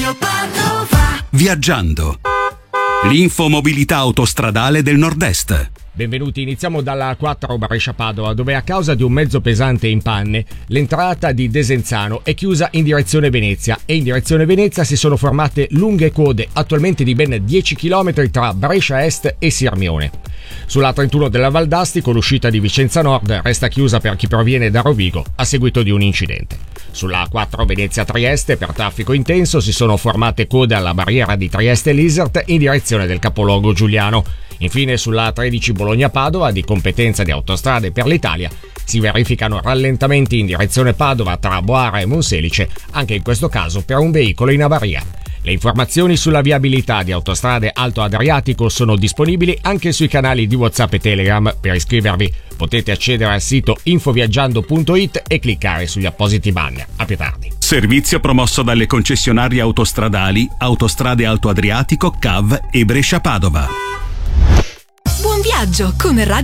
Radio Padova. Viaggiando. L'infomobilità autostradale del Nord-Est. Benvenuti, iniziamo dalla 4 Brescia-Padova, dove a causa di un mezzo pesante in panne l'entrata di Desenzano è chiusa in direzione Venezia e in direzione Venezia si sono formate lunghe code, attualmente di ben 10 km tra Brescia Est e Sirmione. Sulla 31 della Valdastico l'uscita di Vicenza Nord resta chiusa per chi proviene da Rovigo a seguito di un incidente. Sulla A4 Venezia-Trieste per traffico intenso si sono formate code alla barriera di Trieste-Lisert in direzione del capoluogo giuliano. Infine sulla A13 Bologna-Padova, di competenza di Autostrade per l'Italia, si verificano rallentamenti in direzione Padova tra Boara e Monselice, anche in questo caso per un veicolo in avaria. Le informazioni sulla viabilità di Autostrade Alto Adriatico sono disponibili anche sui canali di WhatsApp e Telegram. Per iscrivervi potete accedere al sito infoviaggiando.it e cliccare sugli appositi banner. A più tardi. Servizio promosso dalle concessionarie autostradali Autostrade Alto Adriatico, CAV e Brescia Padova. Buon viaggio con Radio